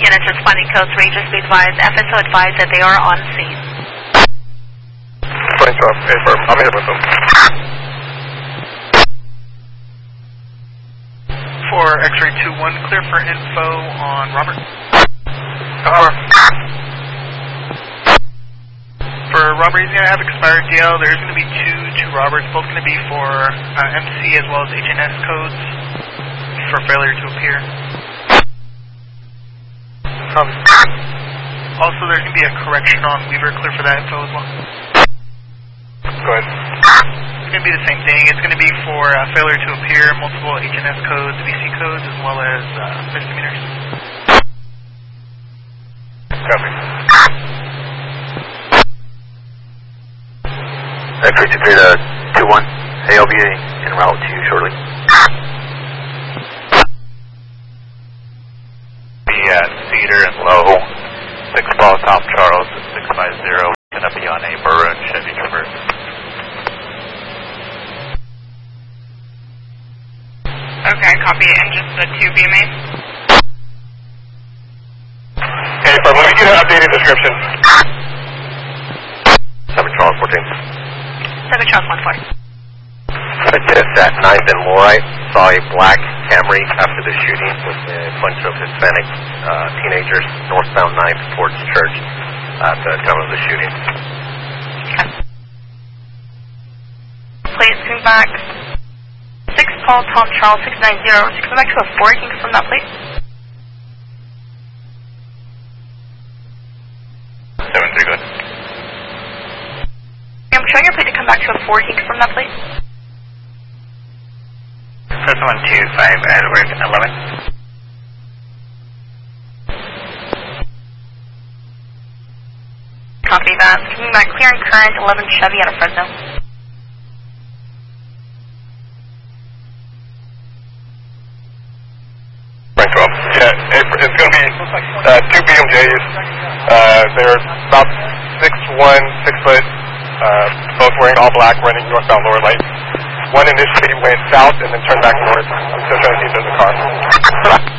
Units responding code 3, just be advised, FSO advised that they are on scene. Point 12, confirm. I'm here with them. For X-ray 2-1, clear for info on Robert. For Robert, he's going to have expired DL. There's going to be two Roberts, both going to be for MC as well as HNS codes for failure to appear. Also, there's going to be a correction on Weaver, clear for that info as well. Go ahead. It's going to be the same thing. It's going to be for failure to appear, multiple HNS codes, VC codes, as well as misdemeanors. Copy. X-ray 23 to 21. ALV en route to you shortly. Be at Cedar and Low, 6 Ball Tom Charles at 650. Going to be on a Maroon Chevy Traverse. Okay, copy, and just the 2 BMAs? Okay, let me get an updated description. 7 Charles 14. 7 Charles 14. Just at 9th and Lorite, saw a black Camry after the shooting with a bunch of Hispanic teenagers northbound 9th towards church at the time of the shooting. Okay. Please come back. 6 Paul Tom Charles 690. Just come back to a 4. Can you confirm that, please? 7-3, good. I'm showing your plate to come back to a 4. Can you confirm that, please? First 125 Edward 11. Copy that. Coming back clear and current 11 Chevy out of Fresno. Point 12. Yeah, it's going to be 2 BMJs. They're about 6'1", 6 foot. Both wearing all black, running northbound lower light. One initially went south and then turned back north. I'm still trying to see if there's a car.